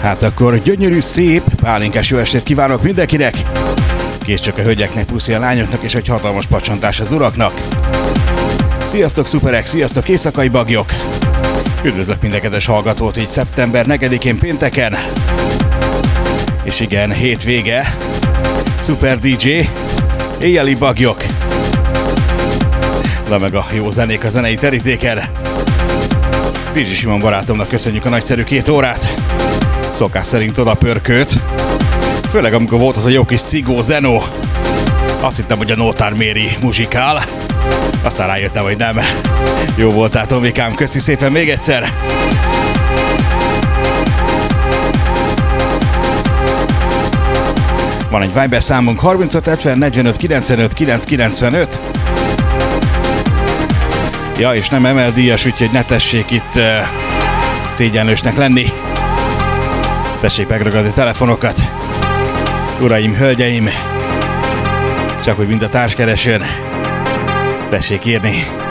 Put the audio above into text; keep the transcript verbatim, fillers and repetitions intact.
Hát akkor gyönyörű, szép, pálinkás jó estét kívánok mindenkinek! Kész csak a hölgyeknek, puszi a lányoknak, és egy hatalmas pacsantás az uraknak! Sziasztok szuperek, sziasztok éjszakai bagyok! Üdvözlök minden kedves hallgatót így szeptember negyedikén pénteken! És igen, hétvége, szuper dé dzsé, éjjeli bagyok! De meg a jó zenék a zenei terítéken! Pizsi Simon barátomnak köszönjük a nagyszerű két órát! Szokás szerint oda pörkölt. Főleg amikor volt az a jó kis cigó zenó. Azt hittem, hogy a Nótár Méri muzsikál. Aztán rájöttem, hogy nem. Jó voltál, Tomikám, köszi szépen még egyszer. Van egy Viber számunk harmincöt hetven negyvenöt kilencvenöt kilencszázkilencvenöt. Ja, és nem em el díjas, úgyhogy ne tessék itt uh, szégyenlősnek lenni. Tessék megragadni telefonokat. Uraim, hölgyeim, csak hogy mind a társkeresőn. Tessék írni.